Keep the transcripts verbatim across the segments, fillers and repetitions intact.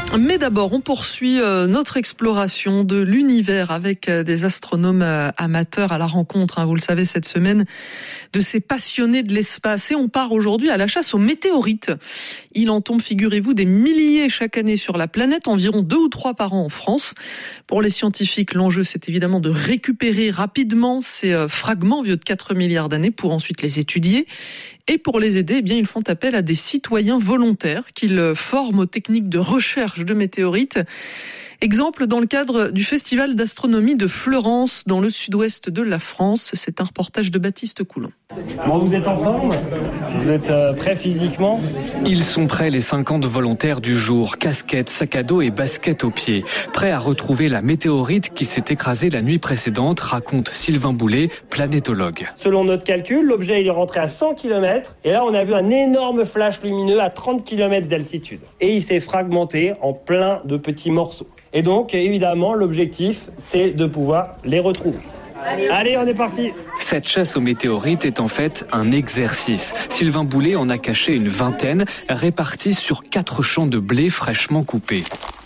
Mais d'abord, on poursuit notre exploration de l'univers avec des astronomes amateurs à la rencontre, hein, vous le savez, cette semaine, de ces passionnés de l'espace. Et on part aujourd'hui à la chasse aux météorites. Il en tombe, figurez-vous, des milliers chaque année sur la planète, environ deux ou trois par an en France. Pour les scientifiques, l'enjeu, c'est évidemment de récupérer rapidement ces fragments vieux de quatre milliards d'années pour ensuite les étudier. Et pour les aider, eh bien, ils font appel à des citoyens volontaires qu'ils forment aux techniques de recherche de météorites. Exemple dans le cadre du Festival d'astronomie de Fleurance, dans le sud-ouest de la France. C'est un reportage de Baptiste Coulon. Bon, vous êtes en forme ? Vous êtes euh, prêts physiquement ? Ils sont prêts, les cinquante volontaires du jour. Casquette, sac à dos et basket aux pieds. Prêts à retrouver la météorite qui s'est écrasée la nuit précédente, raconte Sylvain Boulet, planétologue. Selon notre calcul, l'objet il est rentré à cent kilomètres. Et là, on a vu un énorme flash lumineux à trente kilomètres d'altitude. Et il s'est fragmenté en plein de petits morceaux. Et donc, évidemment, l'objectif, c'est de pouvoir les retrouver. Allez, Allez, on est parti. Cette chasse aux météorites est en fait un exercice. Sylvain Boulet en a caché une vingtaine, répartis sur quatre champs de blé fraîchement coupés.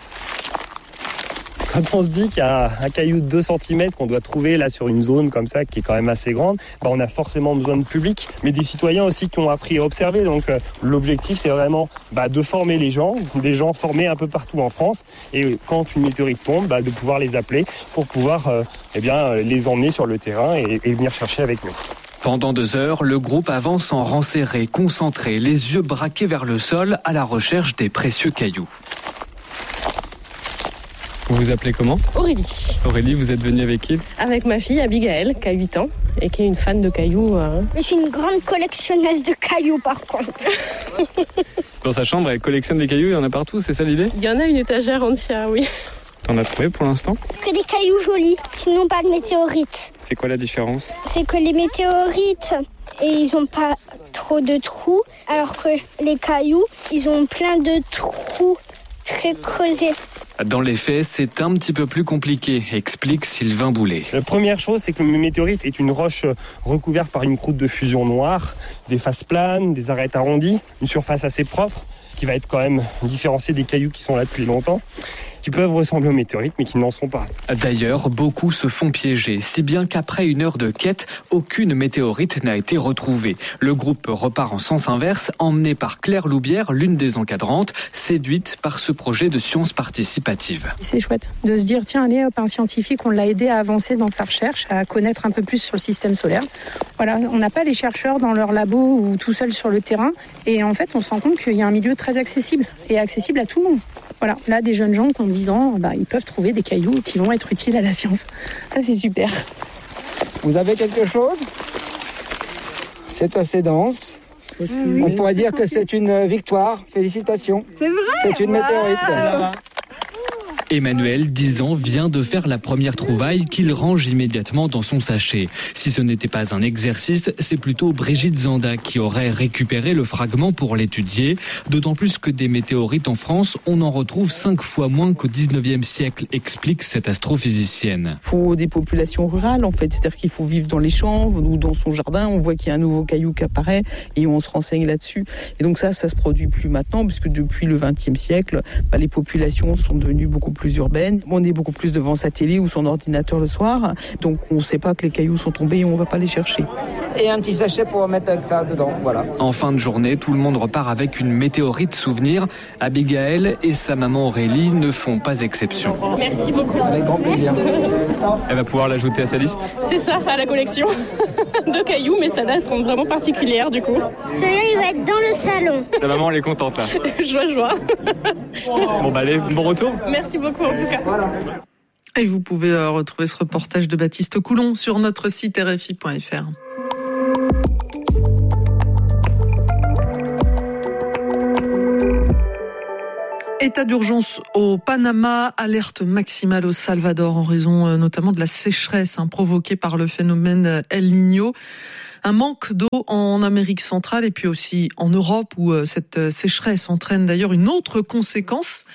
Quand on se dit qu'il y a un caillou de deux centimètres qu'on doit trouver là sur une zone comme ça qui est quand même assez grande, bah on a forcément besoin de public, mais des citoyens aussi qui ont appris à observer. Donc euh, l'objectif c'est vraiment bah, de former les gens, des gens formés un peu partout en France, et quand une météorite tombe, bah, de pouvoir les appeler pour pouvoir euh, eh bien, les emmener sur le terrain et, et venir chercher avec nous. Pendant deux heures, le groupe avance en rang serré, concentré, les yeux braqués vers le sol à la recherche des précieux cailloux. Vous vous appelez comment ? Aurélie. Aurélie, vous êtes venue avec qui ? Avec ma fille Abigaël, qui a huit ans et qui est une fan de cailloux. Euh... Je suis une grande collectionneuse de cailloux par contre. Dans sa chambre, elle collectionne des cailloux, il y en a partout, c'est ça l'idée ? Il y en a une étagère entière, oui. T'en as trouvé pour l'instant ? Que des cailloux jolis, sinon pas de météorites. C'est quoi la différence ? C'est que les météorites, et ils n'ont pas trop de trous, alors que les cailloux, ils ont plein de trous très creusés. Dans les faits, c'est un petit peu plus compliqué, explique Sylvain Boulet. La première chose, c'est que le météorite est une roche recouverte par une croûte de fusion noire, des faces planes, des arêtes arrondies, une surface assez propre, qui va être quand même différenciée des cailloux qui sont là depuis longtemps, qui peuvent ressembler aux météorites, mais qui n'en sont pas. D'ailleurs, beaucoup se font piéger, si bien qu'après une heure de quête, aucune météorite n'a été retrouvée. Le groupe repart en sens inverse, emmené par Claire Loubière, l'une des encadrantes, séduite par ce projet de science participative. C'est chouette de se dire, tiens, allez, hop, un scientifique, on l'a aidé à avancer dans sa recherche, à connaître un peu plus sur le système solaire. Voilà, on n'a pas les chercheurs dans leur labo ou tout seuls sur le terrain. Et en fait, on se rend compte qu'il y a un milieu très accessible et accessible à tout le monde. Voilà, là, des jeunes gens qui ont dix ans, bah, ils peuvent trouver des cailloux qui vont être utiles à la science. Ça, c'est super. Vous avez quelque chose ? C'est assez dense. Oui. On pourrait dire que c'est une victoire. Félicitations. C'est vrai ? C'est une météorite. Wow. Emmanuel, dix ans, vient de faire la première trouvaille qu'il range immédiatement dans son sachet. Si ce n'était pas un exercice, c'est plutôt Brigitte Zanda qui aurait récupéré le fragment pour l'étudier. D'autant plus que des météorites en France, on en retrouve cinq fois moins qu'au dix-neuvième siècle, explique cette astrophysicienne. Il faut des populations rurales en fait, c'est-à-dire qu'il faut vivre dans les champs ou dans son jardin, on voit qu'il y a un nouveau caillou qui apparaît et on se renseigne là-dessus. Et donc ça, ça se produit plus maintenant puisque depuis le vingtième siècle, bah, les populations sont devenues beaucoup plus urbaines. On est beaucoup plus devant sa télé ou son ordinateur le soir, donc on ne sait pas que les cailloux sont tombés et on ne va pas les chercher. Et un petit sachet pour mettre ça dedans, voilà. En fin de journée, tout le monde repart avec une météorite souvenir. Abigaël et sa maman Aurélie ne font pas exception. Merci beaucoup. Avec grand plaisir. Elle va pouvoir l'ajouter à sa liste ? C'est ça, à la collection de cailloux, mais celles-là, elles seront vraiment particulières du coup. Celui-là, il va être dans le salon. La maman, elle est contente là. Joie, joie. Bon bah allez, bon retour. Merci beaucoup en tout cas. Et vous pouvez euh, retrouver ce reportage de Baptiste Coulon sur notre site R F I point F R. État d'urgence au Panama, alerte maximale au Salvador en raison euh, notamment de la sécheresse hein, provoquée par le phénomène El Niño. Un manque d'eau en Amérique centrale et puis aussi en Europe où euh, cette sécheresse entraîne d'ailleurs une autre conséquence.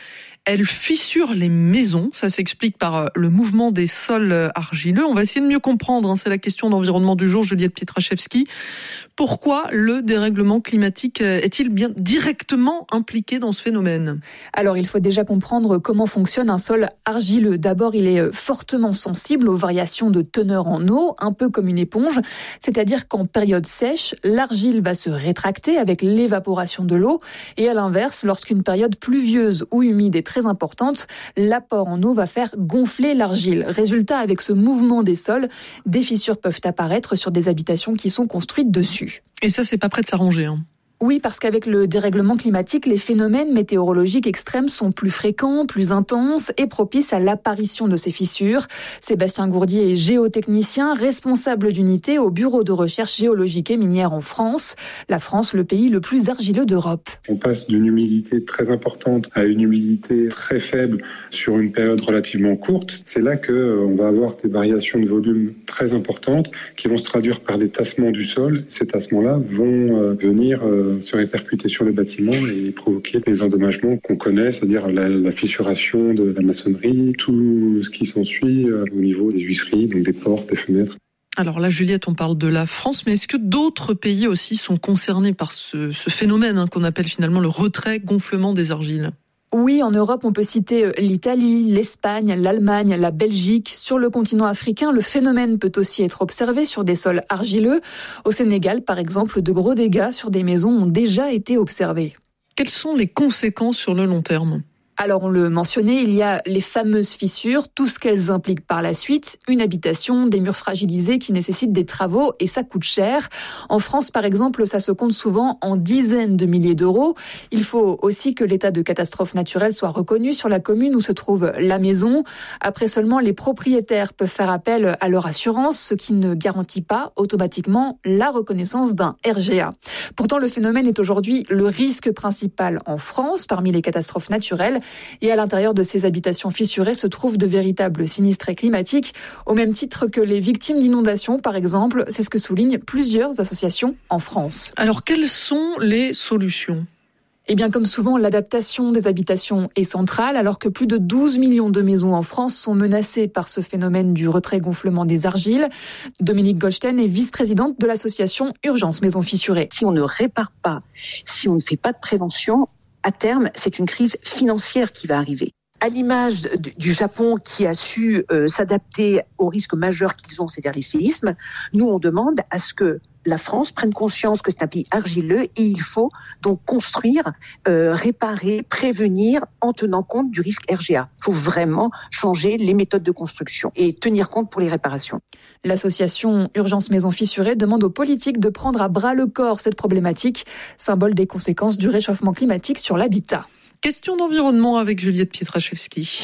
elles fissurent les maisons. Ça s'explique par le mouvement des sols argileux. On va essayer de mieux comprendre, hein, c'est la question d'environnement du jour, Juliette Pietraszewski. Pourquoi le dérèglement climatique est-il bien directement impliqué dans ce phénomène ? Alors, il faut déjà comprendre comment fonctionne un sol argileux. D'abord, il est fortement sensible aux variations de teneur en eau, un peu comme une éponge. C'est-à-dire qu'en période sèche, l'argile va se rétracter avec l'évaporation de l'eau. Et à l'inverse, lorsqu'une période pluvieuse ou humide est très importante, l'apport en eau va faire gonfler l'argile. Résultat, avec ce mouvement des sols, des fissures peuvent apparaître sur des habitations qui sont construites dessus. Et ça, c'est pas prêt de s'arranger, hein. Oui, parce qu'avec le dérèglement climatique, les phénomènes météorologiques extrêmes sont plus fréquents, plus intenses et propices à l'apparition de ces fissures. Sébastien Gourdier est géotechnicien, responsable d'unité au Bureau de recherche géologique et minière en France. La France, le pays le plus argileux d'Europe. On passe d'une humidité très importante à une humidité très faible sur une période relativement courte. C'est là qu'on va avoir des variations de volume très importantes qui vont se traduire par des tassements du sol. Ces tassements-là vont venir se répercuter sur le bâtiment et provoquer les endommagements qu'on connaît, c'est-à-dire la, la fissuration de la maçonnerie, tout ce qui s'ensuit euh, au niveau des huisseries, donc des portes, des fenêtres. Alors là, Juliette, on parle de la France, mais est-ce que d'autres pays aussi sont concernés par ce, ce phénomène hein, qu'on appelle finalement le retrait-gonflement des argiles ? Oui, en Europe, on peut citer l'Italie, l'Espagne, l'Allemagne, la Belgique. Sur le continent africain, le phénomène peut aussi être observé sur des sols argileux. Au Sénégal, par exemple, de gros dégâts sur des maisons ont déjà été observés. Quelles sont les conséquences sur le long terme ? Alors, on le mentionnait, il y a les fameuses fissures, tout ce qu'elles impliquent par la suite, une habitation, des murs fragilisés qui nécessitent des travaux et ça coûte cher. En France, par exemple, ça se compte souvent en dizaines de milliers d'euros. Il faut aussi que l'état de catastrophe naturelle soit reconnu sur la commune où se trouve la maison. Après seulement, les propriétaires peuvent faire appel à leur assurance, ce qui ne garantit pas automatiquement la reconnaissance d'un R G A. Pourtant, le phénomène est aujourd'hui le risque principal en France parmi les catastrophes naturelles. Et à l'intérieur de ces habitations fissurées se trouvent de véritables sinistrés climatiques, au même titre que les victimes d'inondations, par exemple. C'est ce que soulignent plusieurs associations en France. Alors, quelles sont les solutions ? Eh bien, comme souvent, l'adaptation des habitations est centrale, alors que plus de douze millions de maisons en France sont menacées par ce phénomène du retrait-gonflement des argiles. Dominique Goldstein est vice-présidente de l'association Urgence Maisons Fissurées. Si on ne répare pas, si on ne fait pas de prévention, à terme, c'est une crise financière qui va arriver. À l'image du Japon qui a su euh, s'adapter aux risques majeurs qu'ils ont, c'est-à-dire les séismes, nous on demande à ce que la France prenne conscience que c'est un pays argileux et il faut donc construire, euh, réparer, prévenir en tenant compte du risque R G A. Il faut vraiment changer les méthodes de construction et tenir compte pour les réparations. L'association Urgence Maisons Fissurées demande aux politiques de prendre à bras le corps cette problématique, symbole des conséquences du réchauffement climatique sur l'habitat. Question d'environnement avec Juliette Pietraszewski.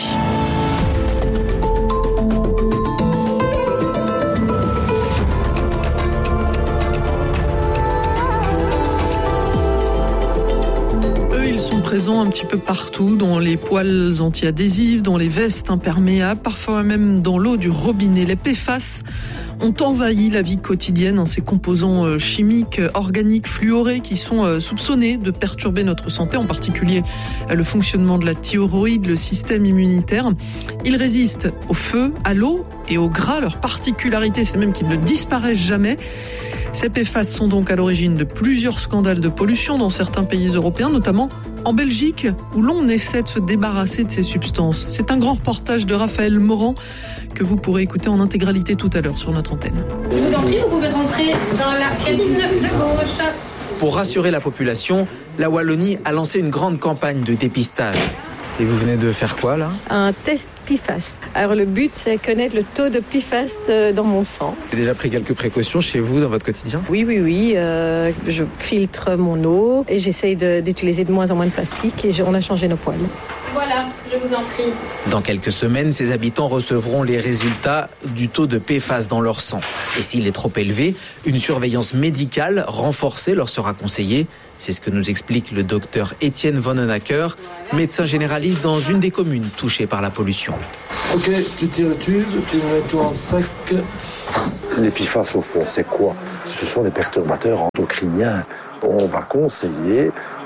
Ils sont présents un petit peu partout, dans les poêles anti-adhésives, dans les vestes imperméables, parfois même dans l'eau du robinet. Les P F A S ont envahi la vie quotidienne, ces composants chimiques, organiques, fluorés qui sont soupçonnés de perturber notre santé, en particulier le fonctionnement de la thyroïde, le système immunitaire. Ils résistent au feu, à l'eau et au gras. Leur particularité, c'est même qu'ils ne disparaissent jamais. Ces P F A S sont donc à l'origine de plusieurs scandales de pollution dans certains pays européens, notamment en Belgique, où l'on essaie de se débarrasser de ces substances. C'est un grand reportage de Raphaël Morand que vous pourrez écouter en intégralité tout à l'heure sur notre antenne. Je vous en prie, vous pouvez rentrer dans la cabine de gauche. Pour rassurer la population, la Wallonie a lancé une grande campagne de dépistage. Et vous venez de faire quoi là ? Un test P F A S. Alors le but, c'est connaître le taux de P F A S dans mon sang. Vous avez déjà pris quelques précautions chez vous dans votre quotidien ? Oui, oui, oui. Euh, je filtre mon eau et j'essaye de, d'utiliser de moins en moins de plastique et je, on a changé nos poêles. Voilà, je vous en prie. Dans quelques semaines, ces habitants recevront les résultats du taux de P F A S dans leur sang. Et s'il est trop élevé, une surveillance médicale renforcée leur sera conseillée. C'est ce que nous explique le docteur Étienne Vonnenacker, médecin généraliste dans une des communes touchées par la pollution. Ok, tu tires le tube, tu le mets tout en sac. Les P F A S, au fond, c'est quoi ? Ce sont des perturbateurs endocriniens. On va conseiller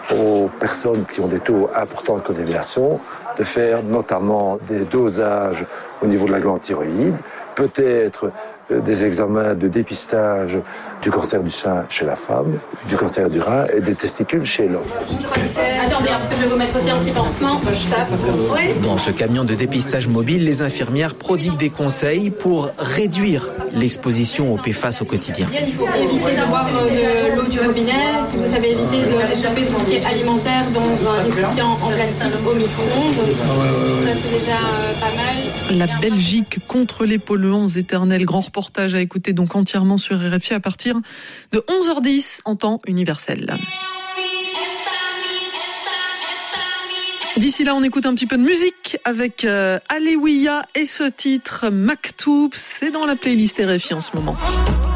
aux personnes qui ont des taux importants de contamination de faire notamment des dosages au niveau de la glande thyroïde, peut-être des examens de dépistage du cancer du sein chez la femme, du cancer du rein et des testicules chez l'homme. Attendez, parce que je vais vous mettre aussi un petit pansement. Je tape. Dans ce camion de dépistage mobile, les infirmières prodiguent des conseils pour réduire l'exposition aux P F A S au quotidien. Il faut éviter de boire de l'eau du robinet. Si vous savez éviter de réchauffer tout ce qui est alimentaire dans un récipient en plastique au micro-ondes, ça c'est déjà pas mal. La Belgique contre les polluants éternels. Grand reportage à écouter donc entièrement sur R F I à partir de onze heures dix en temps universel. D'ici là, on écoute un petit peu de musique avec euh, Alléluia et ce titre Maktoub. C'est dans la playlist R F I en ce moment.